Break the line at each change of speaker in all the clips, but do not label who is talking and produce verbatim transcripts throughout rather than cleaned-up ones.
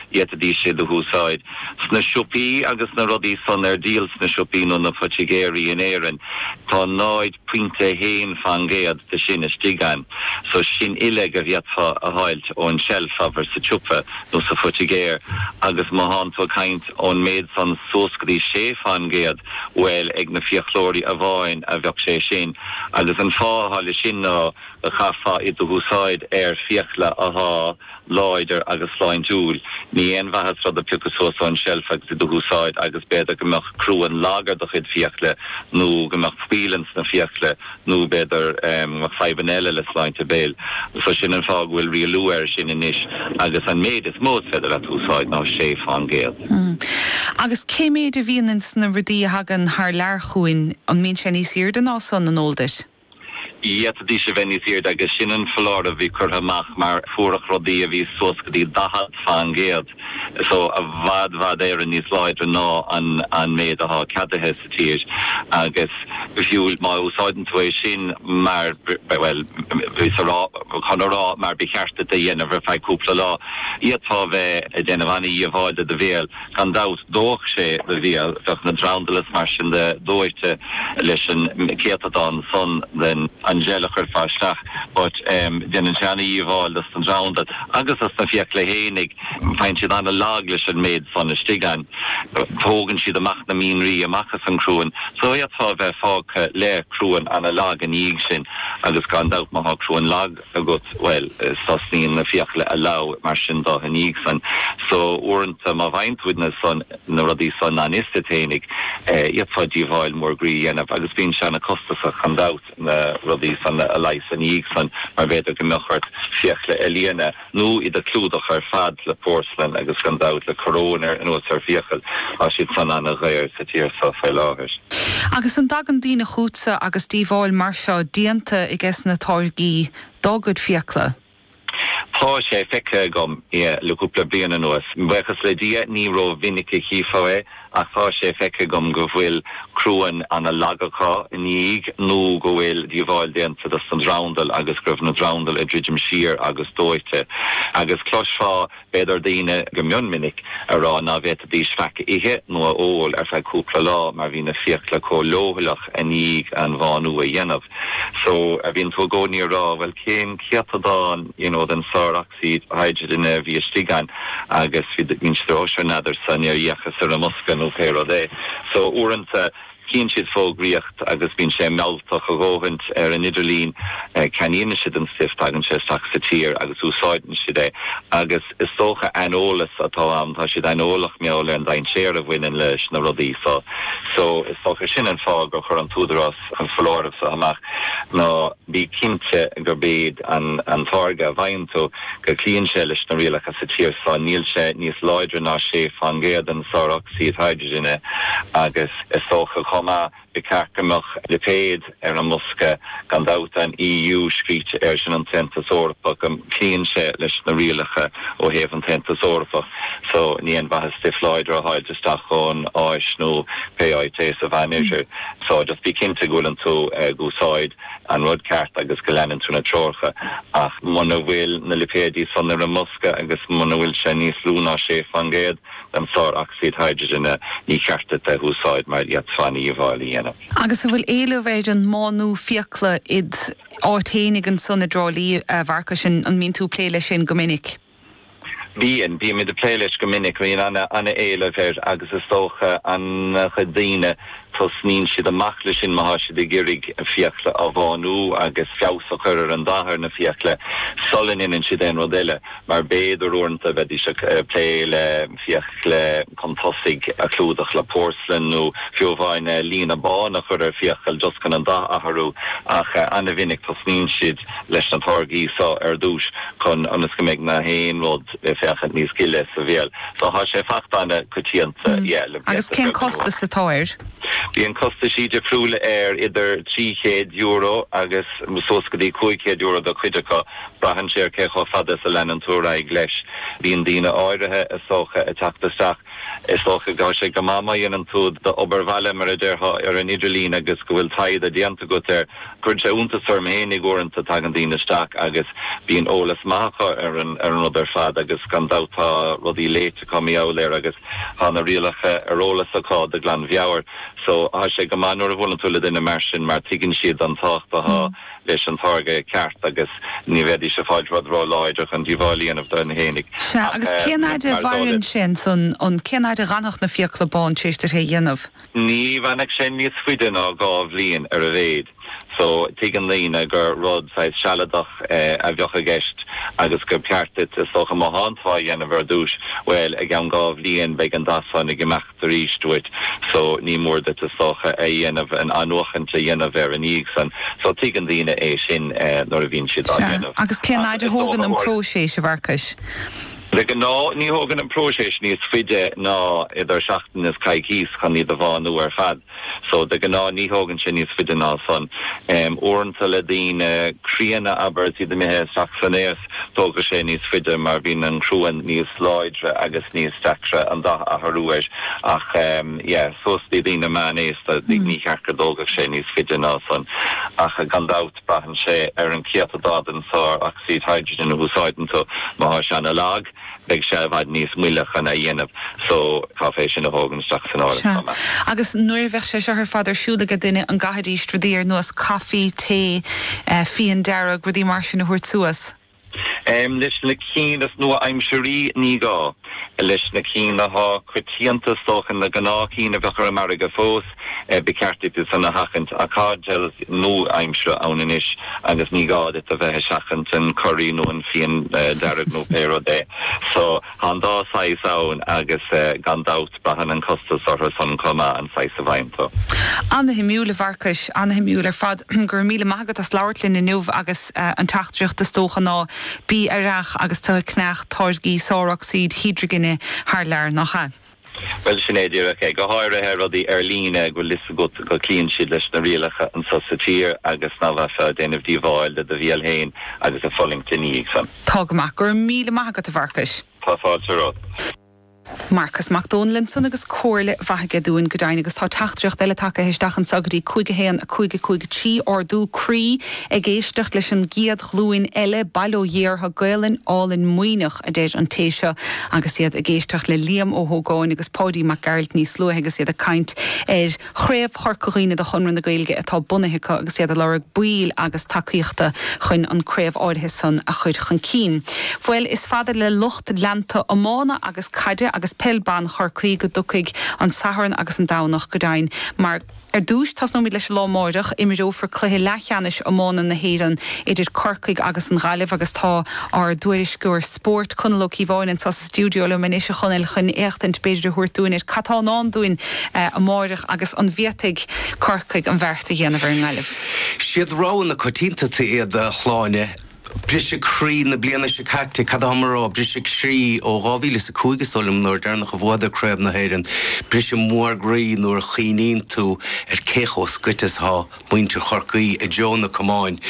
iad sé do húsáid. Sna siúpaí agus na rodí son ar díal sna siúpaí nó na fotigéirí in éireann, tá náid puinte héin fan géad de sin is stigan. So sin ile go bhíadfa a háilt ón shelf over sa siúpa nó sa fotigéir, agus má hántó caint ón méid san sóscadí sé fan géad, well ag na fiachlórí a bháin a bheoh sé sin, agus an fáthall sin ná a chafa i do húsáid ar fiachla aha láidir agus sláin dúil. Ní ein bhehas rud a piúchas sósa an shelf agus i do húsáid agus beidir gomach crúan lágar do chud fiachla nó gomach fhuilans na fiachla nó beidir um, faibanelle le sláinte béil. So sin an fág bhfuil rialú ar sin inis agus an méid is mód feidir at húsáid ná sé fan géal.
Mm. Agus cé méid a bhíonans na rudí hagan haar learchúin an mín sé níos iarda ná son an óldis?
Iet die se venisiert agus sin an flora vi kur haach maar vorach rodí a ví soskadí dahad fan gead. So a vad vad er in nís leidre ná an an méid a ha cadhesitíir agus fiúil má úsáiden tú sin mar well vis chorá mar becherste a dhéana ver fe kúpla lá. Ietá bheith a déna vanni i bháide de véel gan dat dóch sé de véel fech na draundelas mar sin de dóite leis an cétadán son den Angelicher fáisteach, but um, den an teanna íomháil das an roundat, agus as na fiach le hénig, fein siad an a lag leis an méid son a stigan, tógan siad amach na mínrí amachchas an crúan, so iadfá bheith fág le crúan an a lag an íg sin, agus gan daut maha crúan lag a gut, well, sasnín na fiach le a lau mar sin da an íg san, so orint ma vaintwidna son na rodí son an isteténig, iadfá díomháil mór grí dhéanamh, agus bín se na costas a gan daut na rodí san a lais an íg san mar beidir gomachart fiachle eliana nó i de clúdach ar fad le porcelain agus gan daut le coroner an os ar fiachel a siad san an a réir sa tír sa fé láhir.
Agus an dag an dína chútsa agus díomháil mar seo dianta i gceist na táirgí dogad fiacla.
Tá sé feice gom le cúpla bliana nuas. Bechas le dia ní ró vinnice hífáe ach tá sé feice gom go bhfuil crúan an a lagacha in íg nó go bhfuil díomháil déanta das an roundel agus gribh na roundel i ddridim siar agus dóite. Agus closfá beidir daine go mionminnic ará ná bheith a dís feice ihe nó a óil ar fe cúpla lá mar bhí na fiacla có lóhalach in íg an bhánú a dhéanamh. So a bhín tú gcóní rá bhfuil cén ciatadán, you know, den sóraxid hydrogen a bhí stigan agus bhí minstróise nadidir san ar dhéachas ar a muscan ó péro dé. So uanta cín siad fógríocht agus bín sé mealltach a ghóhant ar an idirlín caníine siad an stift agan sé sa tír agus úsáidan siad é. Agus is sócha anolalas atá am tá siad anolach meall an dain séir a bhainean leis na rodí. So, so is sócha sin an fág go chur an túdarás an flórah sa amach ná bí cinte gur béad an, an targa bhaintú go clíonn sé leis na rialach sa tír sa níl sé níos leidre ná sé fan géad an sóraxid hydrogen agus is sócha ma bekarkamach le péid ar an muske gan daut an E U scríte ar sin an tentas orpach am clean sé leis na rialacha ó hef an tentas orpach. So ní an bhas stifleidir a haid isteach ón áis nó P I T sa bhainidir. So just bí cinnte golan tú gúsáid an rudcart agus go leanann tú na trocha ach muna bhfuil na lipédí san ar an muske agus muna bhfuil sé níos lúna sé fan géad am sóraxid hydrogen ní ceartta a húsáid mar iad fanní
agus bhfuil éilehhéid an máú fiacla id áténig an sunna drálíí a bharca sin an mín tú pléile sin gomininic.
Bí an bí mi de pléiles gomininic híon anna anna éilehhéir agus is tócha an chudíine tos nín siad amach le sin maitha siad i gcuirigh fiacla a bhánú agus feabhsa chuir an dáthair na fiacla solan inan siad an rodile mar béidir uanta bheith is pléile fiacla contosig a clúdach le porcelain nó fiomhhaine lína bána chuir ar fiachal just gan an dátharú ach anna vinnic tos nín siad leis na targaí sa ar dúis chun anas go méid na héin rud fechad níos gile sa bhéal. So há sé fecht anna cutíanta.
Agus cén costa sa táir?
Bhí an costa siide cruúla air idir trí chéad euro agus soscadí cúig chéad euro do chuidecha brahan séir cé cho fada sa lenan túra ag leis. Bhíon dína áirithe a socha a teachtasteach is socha gá sé go mama dhéanaan túd do oberhile mar a dúrtha ar an idirlín agus go bhfuil taid a dianta go ir chun sé úntasar hénig orintanta tag an dína staach agus bhíon ólas macha ar an ar an idir fad agus gan dátá rudí léite comí áléir agus hána rialacha ar ólas aá de glan bheabhar. So há sé go man nuair a bhfuil túla duine mar sin mar tuigeann siad an táchtatha leis an tága ceart agus ní bhéidir se fáid rud rá láideach an díbháilíonmh don hénig.
Se agus céanáide bharann sin son an céanáide ranach na fioclabáin téistir é dhéanamh.
Ní bhainnig sé níos fuidir ná gá bhliain ar a bhéad. So tuigeann lína gur rud sais sealadach a bheocha gceist agus gur peartit is socha má hántá dhéanamh ar dúis well ag an gá bhliain beag an dasan ag imeachta ríistúid so ní mór de is socha a dhéanamh an anúchanta dhéanamh ar an íag san so tuigeann lína é sin nuair a bhíonn siad á dhéanamh.
Agus céanáide thógann an próséis a bharcais.
Le ná ní hógan an próséis níos fuide ná idir seachtain is caigís chun iad a bháinú ar fad. So de gná ní hógan sin níos fuide ná san. Um, Oranta le dína críanna aber tí de mithe saxanéas tóga sé níos fuide mar bhín an cruúan níos láidre agus níos stakre an da a harúir ach um, yeah, sos tí dína manéis a mm. ní chearcha dóga sé níos fuide ná san. Ach a gandát brahan sé ar an ciata dádan sá oxid hydrogen a húsáidan so má se an a lag. Beg se bhad níos muileach an a dhéanamh so cáfé sin a hógan straach san ára.
Agus nuair bheith sé se ar fadidir siúlaga duine an gahadí stradíir nuas caí, té, fion deire grudí mar sin a thuirt suas.
Um, leis na cínas nua aimseí ní gá. Leis na cína há cuitíanta sochan na gná cína bhechar America fós be ceartip is an na hachant a cádgel nó aimsre ann inis agus ní gád it a bheith seachant an choí nó an fion deireg nó péro dé. So an dá sais ann agus gandát brahan an costas or san coma an sais a bhaimto.
Anna himúla bharcais, Anna himúla fad gur míle maigad as láirlinn in nuh agus an tachtreacht a stócha ná bí arach agus tá cneach táirgí sóroxid hydrogine haar leir nach chan.
Well sin éidir ché go háire ar rudí ar líne go lis go go clín siad leis na rialacha an sosatír agus ná bheith déanamh díomháil de bhíal héin agus a foling tíníigh san.
Tágamach gur míle maigad a bharcais.
Tá fáilte rud.
Marcus McDonaldson agus cóirle bhaige dún go dain agus tá tachtreacht eile take héisteach an sagadí chuige héan a chuige chuige tí or dú crí ag géisteach leis an giad glúin eile bailóhéar ha gailen álinn muoinech a déis an téisio agus iad a géisteach le Liam ó Hógáin agus Páudí Mac Garrett níos slua agus iad a caint er chréibh chorcoíine de chunran na gailge atá bunathicha agus iad a lereg buil agus takeíochta chun an créibh áirithe san a chuid chun cín. Fuil is fada le lucht lenta amána agus caide agus pelban chorcaí go ducaig an saharan agus an dánach go dain mar ar dúis tas nó mí leis lámáireach imime ófar cluthe lechanis amána na héan idir corcaig agus an ghaileh agus tá ar dúiriscúir sport chunalóí bháin sa stúdio le man isise chunil chun échtint beidir thuirtúin ir catá ná dúin amáireach agus an bhétaigh corcaig an bhharrta dhéanamh ar an ghaileh.
Siad rá na cotínta iad a chláine Brisig chrí na bliana se cacte cadamara brisig srí ó gáhíle sa cúige solim nóir dearnach a bhda creibh na héireann brise mór grí nóair chiín tú ar cécho scuitas há muintir chorcaí a Joanna Comáin.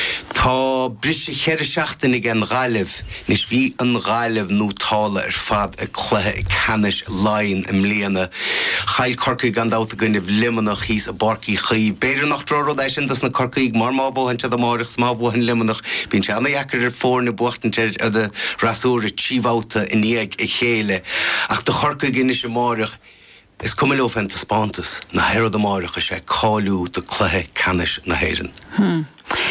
Tá brise chéir seachtainnig an ghaileh nís bhí an ghaileh nó tála ar fad a chluthe i canis lainn im líana. Chail corcaí gandáta gannibh limanach hís a barcaí chaí. Beidir nach dróró éis sin das na corcaí mar má bhhainte a máireach má bhhain limanach bín Anna jacker er voor na bochtentir a de rasúre tíváta in éag i chéile. Ach de chorca gine se máireach is cumiló fenta spántas na heir de máireach a sé cáú de cluthe canis na héireann.
Hmm.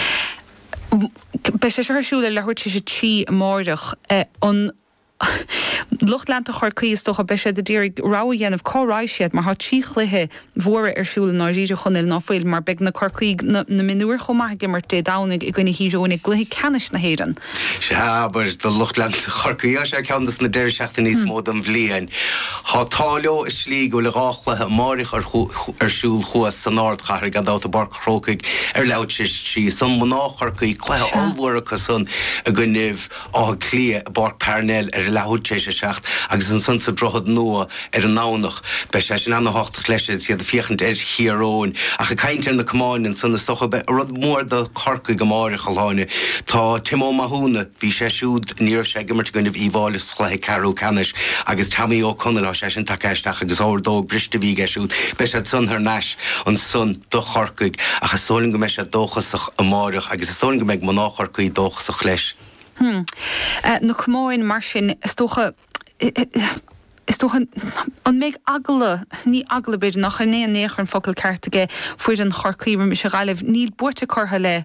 Be sé searsúla lehuiir sé tí máireach an Luchtland a chorcaí stocha be sé de dírig ráhéanamh córáisiad mar há tíchluthe mhóra arsúla ná ríidir chunil náfuil mar beag na corcaí na minúir chomaige mar dé dánig i gine hírónig gluthe canis na héireann.
Se aber de Luchtland chorcaí sé ceantas na déir seachtain níos mód an bhbliain. Tá táileo is slí go le ráchlathe máirich arsúl chuas san áard chahar gadáta bar chrócaig ar leabhar sí san mná chorcaí cluthe allmhóracha san a gnineh á clia bar pernel ar leabhar sé seach agus an san sa drochad nua ar an nánach be sé sin anna hocht chléisiid siad a fichant ar chiaróin ach a caiint ar na cumáin san na stocha be rud mór de corca go máir chaláine tá Timó Mahúna hí sé siúd níor sé gimmart gonne bhíhálas chluthe carú canis agus tamí ó conilá sé sin takeisteach agus áirdóg briste bhí geisiút be sé sun th neis an sun do chorcaig ach sóling go me sé dóchasach a máireach agus sóling go meid man nachchorcaí dóchasach leis.
Hmm. Uh, na cumáin mar sin is tócha is toch een an méid agla ní agla beidir nach an néan néchar an focail ceartaige fuair an chorcaíbar mis raibh níl buirte chortha le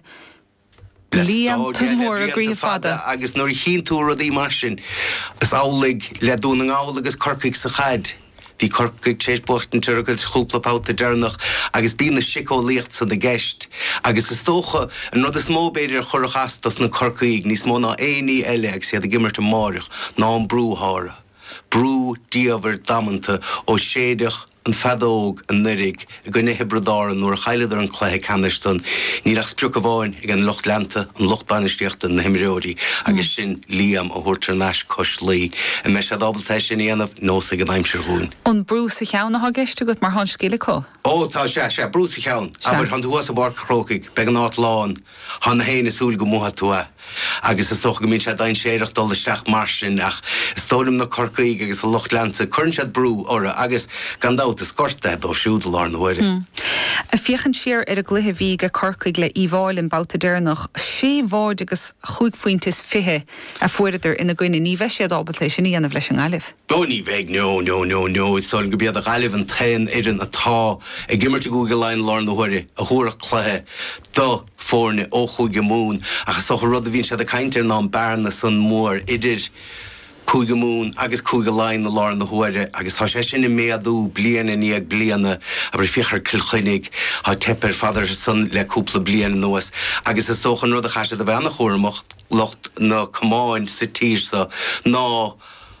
Liam tumór a gríomh fada.
Agus nuair chin tú rudí mar sin is álaigh le dún an ála agus corcaigh sa chaid. Bhí corcaigh sééis bucht an tuirgail chúplapáta dearnach agus bí na sicó líocht sa de geist. Agus is tócha an rud is mó beidir chorachastas na corcaigh níos mó ná éí eile ag siad a gimmart a máireach ná an brúthra. Brú díomhar damananta ó séideach an fadóg an nurig a go nethe bredáran nuair chaileidir an chluthe canistan ní ach sprúca bháin ag an lucht lenta an lucht banisteachta na himiróí agus sin líam a thuirtar náis cos lí a me sé dábalta sin íanamh nó a an aimsir hún.
An brú sa cheanna ha geiste go mar han scéile có?
Ó tá sé sé brú sa cheann, aber han dúas a bar chrócaigh be an áit lán han na héine súil go mutha túa. Agus is socha go mín sé dain séireach dul isteach mar sin ach stólim na corcaigh agus a lucht lenta chun siad brú ora agus gandát is scorta dó siúdal ar na bhuiire.
A fiochan siar ar a gluthe bhí go corcaigh le íháil in bouta dearnach sé bháid agus chuig faointas fithe a fuidir ina gcuine ní bheith siad ábal leis sin íanamh leis an gáilibh.
Nó ní bheith nó nó nó nó is stólim go bead a gáilibh an tain idir atá ag gimmart go go lein lár na bhuiire a thuairach chluthe do fórne ó chuig go mún agus socha rud a bhíonn siad a caintear ná an bearna san mór idir cúige mún agus cúige lein na lár na huaire agus tá sé sin i méadú bliana ní ag bliana a bur fichar cilchuinnig há tepper fadar san le cúpla bliana nuas agus is sóchan rud a chaise a bhena chóirmacht locht na cumáin sa tíirsa ná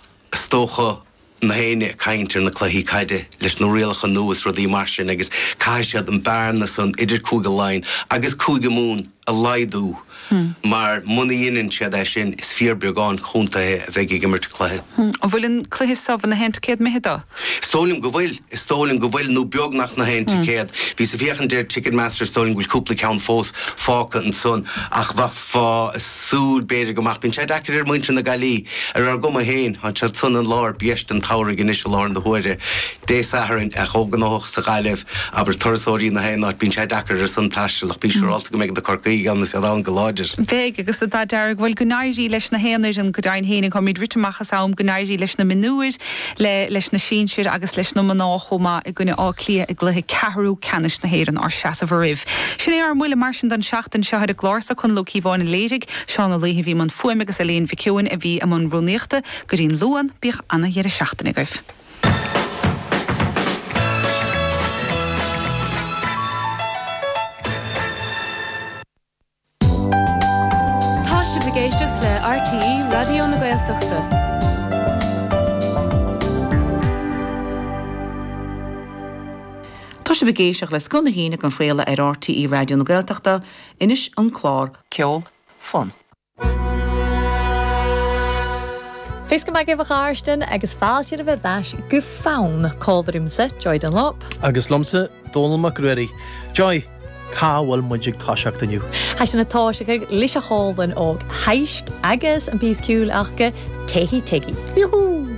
stócha na héine caiintear na chluí caide leis nó rialacha nuas rudí mar sin agus caiisiad an bearna san idir cúige lein agus cúige mún a laidú. Hmm. Mar muí inan siad é sin is fíorbeagán chuntathe a bheith gimmart chluthe.
A bhfuiln cluthe sab na hen céad méthe?
Stólim go bhfuil, is stólim go bhfuil nó beag nach na hen céad. Bhí sa fiochan deir Ticketmaster stólim goil cúpla ceann fós fáca an son ach bha fá súl béidir gomach bín sé dachar ar muintre na galí ar ar gom a héin han se tun an lár bieist an tára gnis lár na huaire. Dé saharin a choganách sa gaileh aber thursóí na hen bín sé dachar ar san taiisteach bí seálta go méid de corcaí gan na sé an goláidir.
Beg agus a dá dearg bhfuil gonáirí leis na héanaid an godáin héana chu míid ritamachchas am gonáirí leis na minúid le leis na sínsir agus leis na manáchomá i gine áclia i gluthe cehrú canis na héan ar seaamh rih. Sin é ar muile mar sin den seachtain sehead a glása chun loí bháin léidig seán na léthe bhí man fuim agus a léon bhiciúin a bhí am an rúnéachta go dtíon luan bíoh anna dhéar a seachtainna goibh.
Géisteach le R T E Radio na Gaeltachta.
Tá sé bhgéisteach le scona híine an fréile ar R T E Radio na Gaeltachta inis an chlár ceol fun.
Fés go mai go bhchairsten agus fáilte a bheith bais go fán códrimsa Joy an Lop.
Agus lomsa Donal McGruery. Joy, cáhfuil muidig táiseach aniu.
Tá sin na táiseach lís a hálan óg heisk agus an bíos ciúil achcha téhí teigi.
Yuhu!